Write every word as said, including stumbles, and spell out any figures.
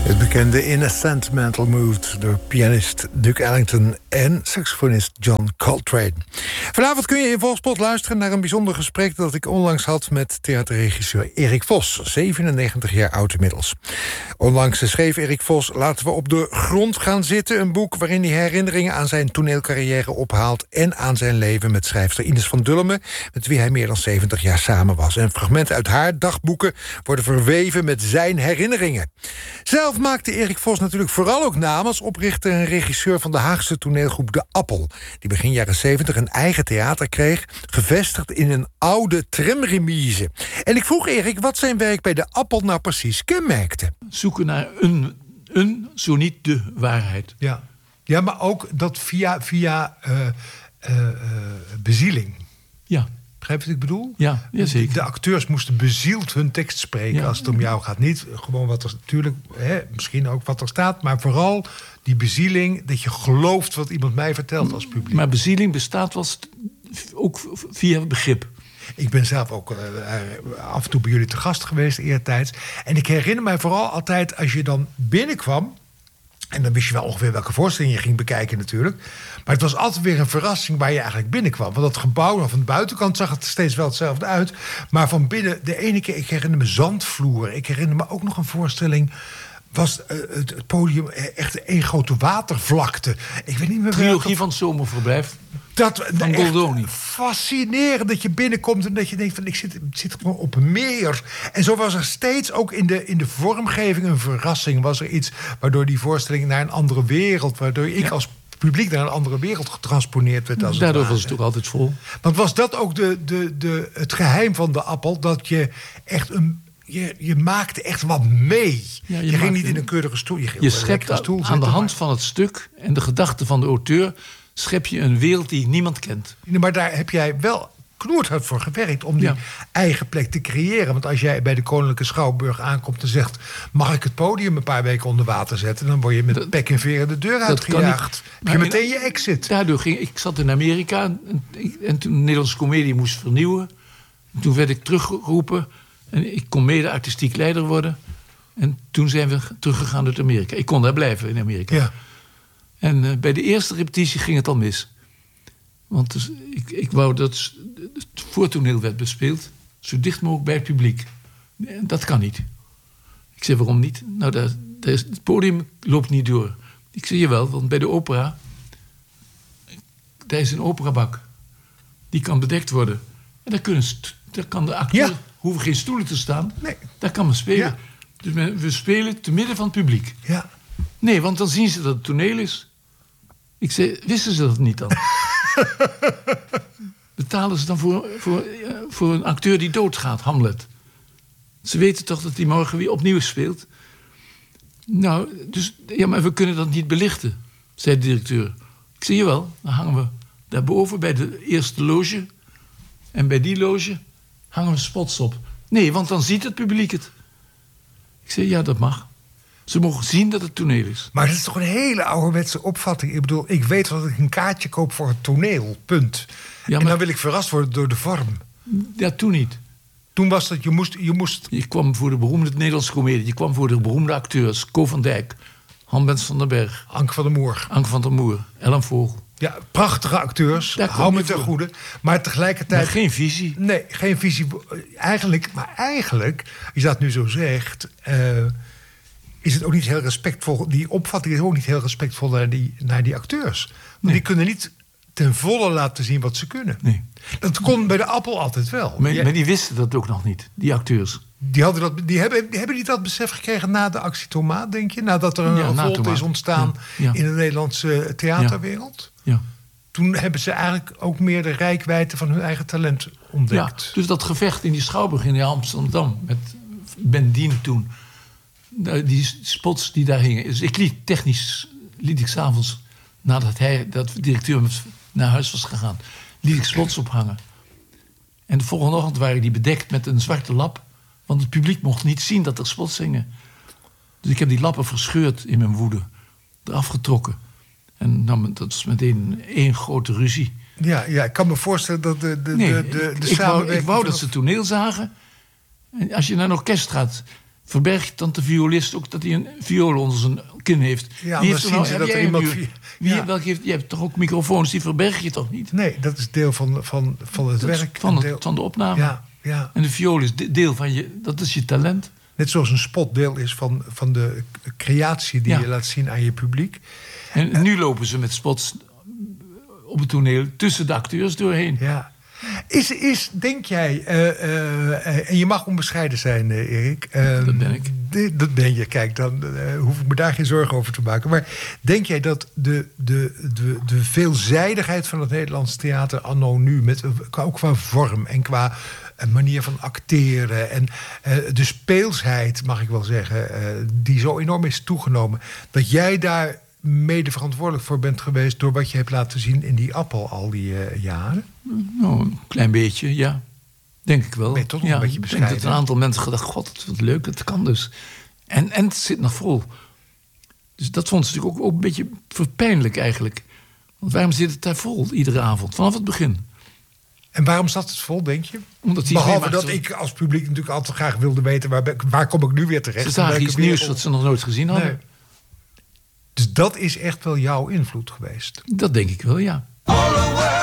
Het bekende In a Sentimental Mood door pianist Duke Ellington en saxofonist John Coltrane. Vanavond kun je in Volkspot luisteren naar een bijzonder gesprek dat ik onlangs had met theaterregisseur Erik Vos, zevenennegentig jaar oud inmiddels. Onlangs schreef Erik Vos Laten we op de grond gaan zitten, een boek waarin hij herinneringen aan zijn toneelcarrière ophaalt en aan zijn leven met schrijfster Ines van Dullemen, met wie hij meer dan zeventig jaar samen was. En fragmenten uit haar dagboeken worden verweven met zijn herinneringen. Zelf maakte Erik Vos natuurlijk vooral ook naam als oprichter en regisseur van de Haagse toneelgroep De Appel, die begin jaren zeventig een eigen theater kreeg, gevestigd in een oude tramremise. En ik vroeg Erik wat zijn werk bij De Appel nou precies kenmerkte. Zoeken naar een, een zo niet de waarheid. Ja, ja, maar ook dat via, via uh, uh, uh, bezieling. Ja. Begrijp je wat ik bedoel? Ja, ja, zeker. De acteurs moesten bezield hun tekst spreken, ja, als het om jou gaat. Niet gewoon wat er natuurlijk, hè, misschien ook wat er staat, maar vooral die bezieling, dat je gelooft wat iemand mij vertelt als publiek. Maar bezieling bestaat wel ook via begrip. Ik ben zelf ook uh, af en toe bij jullie te gast geweest eertijds. En ik herinner mij vooral altijd als je dan binnenkwam, en dan wist je wel ongeveer welke voorstelling je ging bekijken natuurlijk. Maar het was altijd weer een verrassing waar je eigenlijk binnenkwam. Want dat gebouw, van de buitenkant zag het steeds wel hetzelfde uit. Maar van binnen, de ene keer, ik herinner me Zandvloer. Ik herinner me ook nog een voorstelling, was uh, het, het podium echt één grote watervlakte. Ik weet niet meer Trilogie welke... van het zomerverblijf. Dat, van Goldoni. Fascinerend dat je binnenkomt en dat je denkt van ik zit, zit gewoon op een meer. En zo was er steeds ook in de, in de vormgeving een verrassing. Was er iets waardoor die voorstelling naar een andere wereld, waardoor ik ja. als publiek naar een andere wereld getransponeerd werd. Als Daardoor het was het ook altijd vol. Want was dat ook de, de, de, het geheim van De Appel? Dat je echt een... Je, je maakte echt wat mee. Ja, je je ging niet in een keurige stoel. Je, je schept aan, stoel aan de hand maar. van het stuk en de gedachten van de auteur schep je een wereld die niemand kent. Maar daar heb jij wel knoerhard voor gewerkt om die ja. eigen plek te creëren. Want als jij bij de Koninklijke Schouwburg aankomt en zegt, mag ik het podium een paar weken onder water zetten, dan word je met dat, pek en veren de deur uitgejaagd. Heb je meteen je exit. Daardoor ging ik zat in Amerika en, en toen de Nederlandse Comedie moest vernieuwen. En toen werd ik teruggeroepen en ik kon mede artistiek leider worden. En toen zijn we teruggegaan uit Amerika. Ik kon daar blijven in Amerika. Ja. En uh, bij de eerste repetitie ging het al mis. Want dus, ik, ik wou dat het voortoneel werd bespeeld zo dicht mogelijk bij het publiek. En dat kan niet. Ik zei, waarom niet? Nou, daar, daar is, het podium loopt niet door. Ik zei, jawel, want bij de opera, daar is een operabak. Die kan bedekt worden. En daar, kunnen, daar kan de acteur, ja. hoeven geen stoelen te staan. Nee. Daar kan men spelen. Ja. Dus we, we spelen te midden van het publiek. Ja. Nee, want dan zien ze dat het toneel is. Ik zei, wisten ze dat niet dan? Betalen ze dan voor, voor, voor een acteur die doodgaat, Hamlet? Ze weten toch dat hij morgen weer opnieuw speelt? Nou, dus, ja, maar we kunnen dat niet belichten, zei de directeur. Ik zei, jawel, dan hangen we daarboven bij de eerste loge. En bij die loge hangen we spots op. Nee, want dan ziet het publiek het. Ik zei, ja, dat mag. Ze mogen zien dat het toneel is. Maar dat is toch een hele ouderwetse opvatting. Ik bedoel, ik weet dat ik een kaartje koop voor het toneel, punt. Ja, maar... En dan wil ik verrast worden door de vorm. Ja, toen niet. Toen was dat, je moest... Je, moest... je kwam voor de beroemde Nederlandse comedie. Je kwam voor de beroemde acteurs. Co van Dijk, Hans van den Berg. Anke van der Moer. Anke van der Moer, Ellen Vogel. Ja, prachtige acteurs. Hou me ten goede. Maar tegelijkertijd... Maar geen visie. Nee, geen visie. Eigenlijk, maar eigenlijk, als je dat nu zo zegt... Uh, is het ook niet heel respectvol. Die opvatting is ook niet heel respectvol naar die, naar die acteurs. Want nee. die kunnen niet ten volle laten zien wat ze kunnen. Nee. Dat kon bij de Appel altijd wel. Maar, maar die wisten dat ook nog niet, die acteurs. Die, hadden dat, die hebben, hebben die dat besef gekregen na de actie Tomaat, denk je? Nadat er een ja, revolte is ontstaan ja. Ja. in de Nederlandse theaterwereld? Ja. Ja. Toen hebben ze eigenlijk ook meer de reikwijdte van hun eigen talent ontdekt. Ja, dus dat gevecht in die Schouwburg in Amsterdam met Ben Dien toen... Die spots die daar hingen. Dus ik liet technisch, liet ik 's avonds, nadat hij, dat de directeur naar huis was gegaan, liet ik spots ophangen. En de volgende ochtend waren die bedekt met een zwarte lap, want het publiek mocht niet zien dat er spots hingen. Dus ik heb die lappen verscheurd in mijn woede, eraf getrokken. En nou, dat was meteen één grote ruzie. Ja, ja, ik kan me voorstellen dat de, de, nee, de, de, de ik, samenwerking... Wou, ik wou dat ze toneel zagen. En als je naar een orkest gaat... verbergt dan de violist ook dat hij een viool onder zijn kin heeft? Ja, Wie dan heeft er zien nou, ze heb dat jij er een iemand... viool? vi- Wie, ja. welke heeft, je hebt toch ook microfoons, die verberg je toch niet? Nee, dat is deel van, van, van het Dat is werk. van, een het, deel, van de opname. ja, ja. En de viool is de- deel van je, dat is je talent. Net zoals een spot deel is van, van de creatie die Ja. je laat zien aan je publiek. En nu lopen ze met spots op het toneel tussen de acteurs doorheen. Ja. Is, is denk jij, eh, eh, eh, en je mag onbescheiden zijn, eh, Erik. eh, Dat ben ik. d- Dat ben je, kijk, dan eh, hoef ik me daar geen zorgen over te maken. Maar denk jij dat de, de, de, de veelzijdigheid van het Nederlands theater anno nu, met, ook qua vorm en qua eh, manier van acteren en eh, de speelsheid, mag ik wel zeggen, eh, die zo enorm is toegenomen, dat jij daar mede verantwoordelijk voor bent geweest door wat je hebt laten zien in die appel al die eh, jaren? Nou, een klein beetje, ja. Denk ik wel. Ben je toch nog ja, een beetje ik denk bescheiden? dat een aantal mensen gedacht, god, wat leuk, dat kan dus. En, en het zit nog vol. Dus dat vond ze natuurlijk ook, ook een beetje verpijnlijk eigenlijk. Want waarom zit het daar vol iedere avond, vanaf het begin? En waarom zat het vol, denk je? Omdat die Behalve twee dat maakten- ik als publiek natuurlijk altijd graag wilde weten... waar, ben ik- waar kom ik nu weer terecht? Ze zagen Welke iets nieuws wereld? wat ze nog nooit gezien hadden. Nee. Dus dat is echt wel jouw invloed geweest. Dat denk ik wel, ja. All the world